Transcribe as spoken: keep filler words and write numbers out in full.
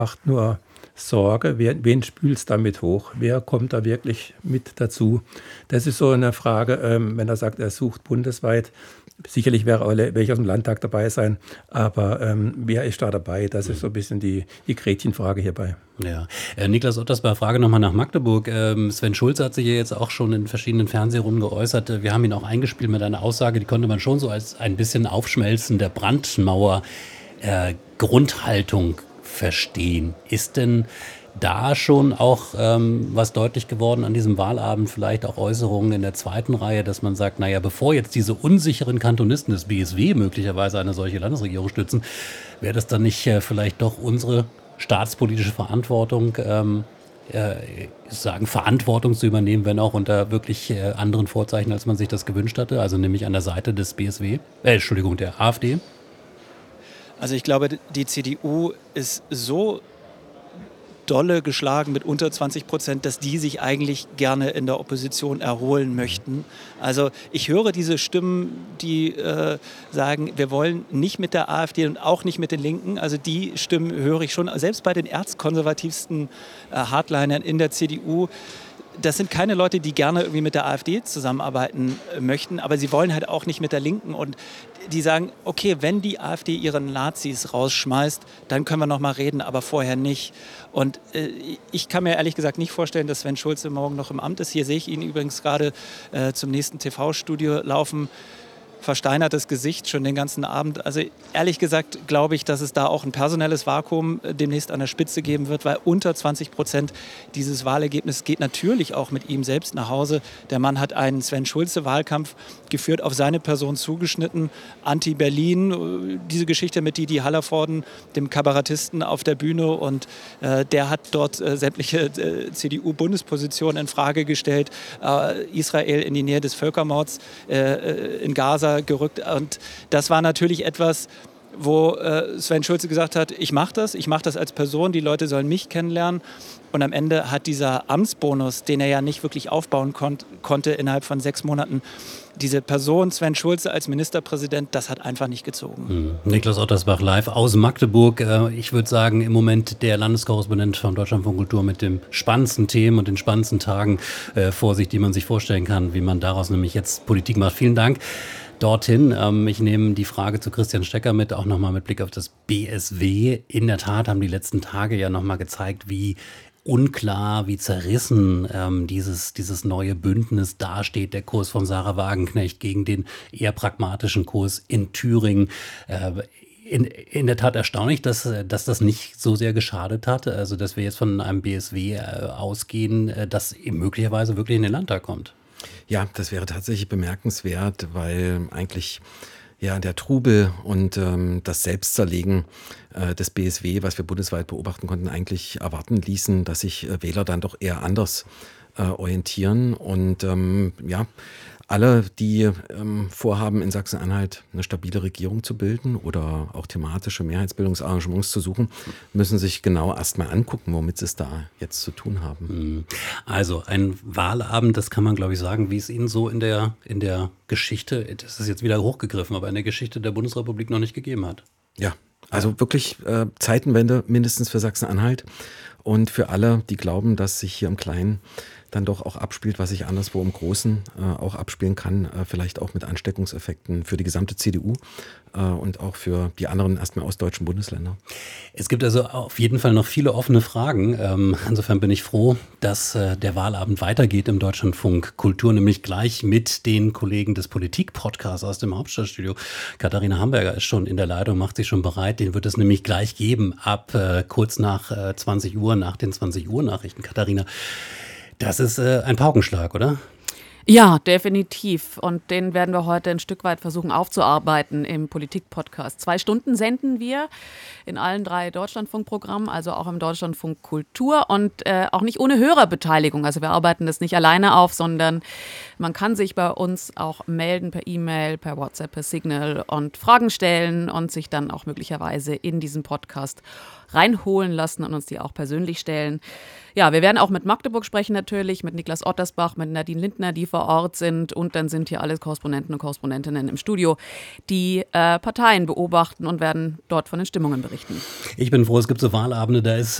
macht nur Sorge, wer, wen spült es damit hoch? Wer kommt da wirklich mit dazu? Das ist so eine Frage, ähm, wenn er sagt, er sucht bundesweit. Sicherlich wäre auch welche aus dem Landtag dabei sein, aber ähm, wer ist da dabei? Das ist so ein bisschen die, die Gretchenfrage hierbei. Ja, äh, Niklas Otters, bei Frage nochmal nach Magdeburg. Ähm, Sven Schulze hat sich ja jetzt auch schon in verschiedenen Fernsehrunden geäußert. Wir haben ihn auch eingespielt mit einer Aussage, die konnte man schon so als ein bisschen Aufschmelzen der Brandmauer äh, Grundhaltung verstehen. Ist denn da schon auch ähm, was deutlich geworden an diesem Wahlabend, vielleicht auch Äußerungen in der zweiten Reihe, dass man sagt, naja, bevor jetzt diese unsicheren Kantonisten des B S W möglicherweise eine solche Landesregierung stützen, wäre das dann nicht äh, vielleicht doch unsere staatspolitische Verantwortung, ähm, äh, sagen, Verantwortung zu übernehmen, wenn auch unter wirklich äh, anderen Vorzeichen, als man sich das gewünscht hatte, also nämlich an der Seite des B S W, äh, Entschuldigung, der AfD? Also ich glaube, die C D U ist so dolle geschlagen mit unter zwanzig Prozent, dass die sich eigentlich gerne in der Opposition erholen möchten. Also ich höre diese Stimmen, die äh, sagen, wir wollen nicht mit der AfD und auch nicht mit den Linken. Also die Stimmen höre ich schon, selbst bei den erzkonservativsten äh, Hardlinern in der C D U. Das sind keine Leute, die gerne irgendwie mit der AfD zusammenarbeiten möchten, aber sie wollen halt auch nicht mit der Linken. Und die sagen, okay, wenn die AfD ihre Nazis rausschmeißt, dann können wir noch mal reden, aber vorher nicht. Und äh, ich kann mir ehrlich gesagt nicht vorstellen, dass Sven Schulze morgen noch im Amt ist. Hier sehe ich ihn übrigens gerade äh, zum nächsten T V-Studio laufen. Versteinertes Gesicht schon den ganzen Abend. Also ehrlich gesagt glaube ich, dass es da auch ein personelles Vakuum demnächst an der Spitze geben wird, weil unter zwanzig Prozent dieses Wahlergebnis geht natürlich auch mit ihm selbst nach Hause. Der Mann hat einen Sven-Schulze-Wahlkampf geführt, auf seine Person zugeschnitten, Anti-Berlin, diese Geschichte mit Didi Hallervorden, dem Kabarettisten auf der Bühne, und äh, der hat dort äh, sämtliche äh, C D U-Bundespositionen in Frage gestellt, äh, Israel in die Nähe des Völkermords äh, in Gaza gerückt, und das war natürlich etwas, wo äh, Sven Schulze gesagt hat, ich mache das, ich mache das als Person, die Leute sollen mich kennenlernen, und am Ende hat dieser Amtsbonus, den er ja nicht wirklich aufbauen kon- konnte innerhalb von sechs Monaten, diese Person Sven Schulze als Ministerpräsident, das hat einfach nicht gezogen. Hm. Niklas Ottersbach live aus Magdeburg. Äh, ich würde sagen, im Moment der Landeskorrespondent von Deutschlandfunk Kultur mit den spannendsten Themen und den spannendsten Tagen äh, vor sich, die man sich vorstellen kann, wie man daraus nämlich jetzt Politik macht. Vielen Dank dorthin. Ähm, ich nehme die Frage zu Christian Stecker mit, auch nochmal mit Blick auf das B S W. In der Tat haben die letzten Tage ja nochmal gezeigt, wie unklar, wie zerrissen ähm, dieses, dieses neue Bündnis dasteht. Der Kurs von Sarah Wagenknecht gegen den eher pragmatischen Kurs in Thüringen. Äh, in, in der Tat erstaunlich, dass, dass das nicht so sehr geschadet hat. Also dass wir jetzt von einem B S W äh, ausgehen, äh, das möglicherweise wirklich in den Landtag kommt. Ja, das wäre tatsächlich bemerkenswert, weil eigentlich ja der Trubel und ähm, das Selbstzerlegen äh, des B S W, was wir bundesweit beobachten konnten, eigentlich erwarten ließen, dass sich äh, Wähler dann doch eher anders äh, orientieren. Und ähm, ja, alle, die ähm, vorhaben, in Sachsen-Anhalt eine stabile Regierung zu bilden oder auch thematische Mehrheitsbildungsarrangements zu suchen, müssen sich genau erstmal angucken, womit sie es da jetzt zu tun haben. Also ein Wahlabend, das kann man, glaube ich, sagen, wie es ihn so in der, in der Geschichte, das ist jetzt wieder hochgegriffen, aber in der Geschichte der Bundesrepublik noch nicht gegeben hat. Ja, also wirklich äh, Zeitenwende mindestens für Sachsen-Anhalt und für alle, die glauben, dass sich hier im Kleinen dann doch auch abspielt, was sich anderswo im Großen äh, auch abspielen kann, äh, vielleicht auch mit Ansteckungseffekten für die gesamte C D U äh, und auch für die anderen erstmal ostdeutschen Bundesländer. Es gibt also auf jeden Fall noch viele offene Fragen. Ähm, insofern bin ich froh, dass äh, der Wahlabend weitergeht im Deutschlandfunk Kultur, nämlich gleich mit den Kollegen des Politik-Podcasts aus dem Hauptstadtstudio. Katharina Hamburger ist schon in der Leitung, macht sich schon bereit. Den wird es nämlich gleich geben, ab äh, kurz nach äh, zwanzig Uhr, nach den zwanzig Uhr Nachrichten. Katharina, das ist äh, ein Paukenschlag, oder? Ja, definitiv. Und den werden wir heute ein Stück weit versuchen aufzuarbeiten im Politik-Podcast. Zwei Stunden senden wir in allen drei Deutschlandfunk-Programmen, also auch im Deutschlandfunk Kultur, und äh, auch nicht ohne Hörerbeteiligung. Also wir arbeiten das nicht alleine auf, sondern man kann sich bei uns auch melden per E-Mail, per WhatsApp, per Signal und Fragen stellen und sich dann auch möglicherweise in diesem Podcast reinholen lassen und uns die auch persönlich stellen. Ja, wir werden auch mit Magdeburg sprechen natürlich, mit Niklas Ottersbach, mit Nadine Lindner, die vor Ort sind. Und dann sind hier alle Korrespondenten und Korrespondentinnen im Studio, die äh, Parteien beobachten und werden dort von den Stimmungen berichten. Ich bin froh, es gibt so Wahlabende, da ist